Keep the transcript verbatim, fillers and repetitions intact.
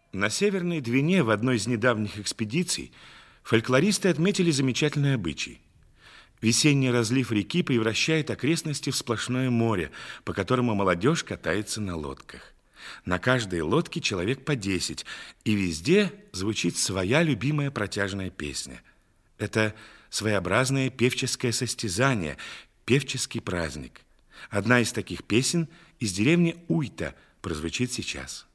На Северной Двине в одной из недавних экспедиций фольклористы отметили замечательный обычай. Весенний разлив реки превращает окрестности в сплошное море, по которому молодежь катается на лодках. На каждой лодке человек по десять, и везде звучит своя любимая протяжная песня. Это своеобразное певческое состязание, певческий праздник. Одна из таких песен из деревни Уйта прозвучит сейчас.